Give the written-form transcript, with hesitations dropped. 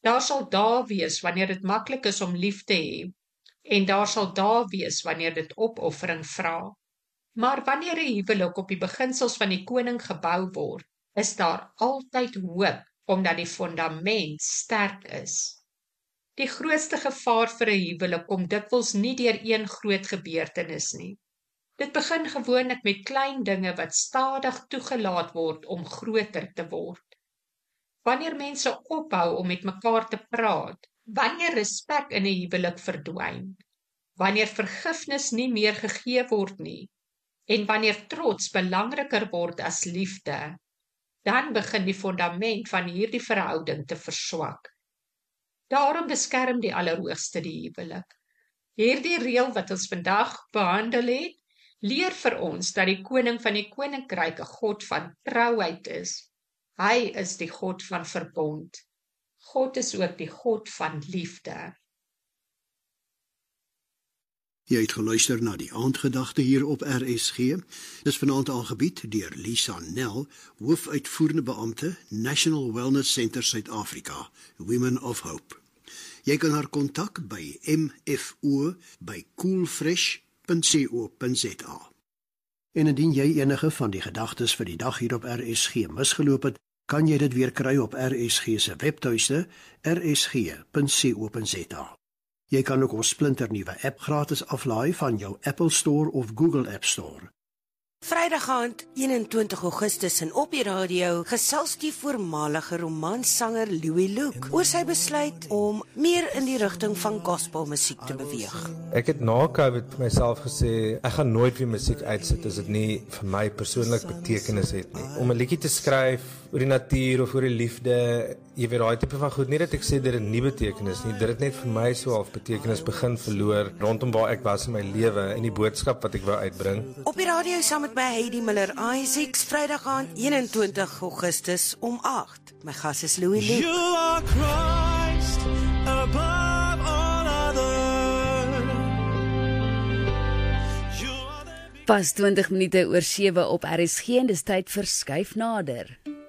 Daar sal dae wees wanneer dit maklik is om lief te hê, en daar sal dae wees wanneer dit opoffering vra. Maar wanneer 'n huwelik op die beginsels van die koning gebou word, is daar altyd hoop, omdat die fondament sterk is. Die grootste gevaar vir 'n huwelik kom dikwels nie deur een groot gebeurtenis nie. Dit begin gewoonlik met klein dinge wat stadig toegelaat word om groter te word. Wanneer mense ophou om met mekaar te praat, wanneer respek in 'n huwelik verdwyn, wanneer vergifnis nie meer gegee word nie, en wanneer trots belangriker word as liefde, dan begin die fondament van hierdie verhouding te verswak. Daarom beskerm die Allerhoogste die huwelik. Hierdie reël wat ons vandag behandel het, leer vir ons dat die koning van die koninkryk 'n God van trouheid is. Hy is die God van verbond. God is ook die God van liefde. Jy het geluister na die aandgedagte hier op RSG. Dis vanaand aangebied deur Lisa Nel, hoofuitvoerende beampte, National Wellness Centre Suid-Afrika, Women of Hope. Jy kan haar kontak by mfo@coolfresh.co.za. En indien jy enige van die gedagtes vir die dag hier op RSG misgeloop het, kan jy dit weer kry op RSG se webtuiste, rsg.co.za. Jy kan ook ons splinternuwe app gratis aflaai van jou Apple Store of Google App Store. Vrydag aand, 21 Augustus en op die radio gesels die voormalige romanssanger Louis Luke oor sy besluit om meer in die rigting van gospelmusiek te beweeg. Ek het na COVID myself gesê, ek gaan nooit weer musiek uitsit as dit nie vir my persoonlik betekenis het nie. Om 'n liedjie te skryf oor die natuur of oor die liefde, jy weet daai tipe van goed, nie dat ek sê dit het nie betekenis nie, dit het net vir my so half betekenis begin verloor rondom waar ek was in my lewe en die boodskap wat ek wou uitbring. Op die radio saam met my Heidi Miller-Isaacs, Vrydag aand 21 Augustus om 8. My gas is Louis Luke. You are Christ above all other. Pas 20 minute oor 7 op RSG en dis tyd vir Skuif Nader.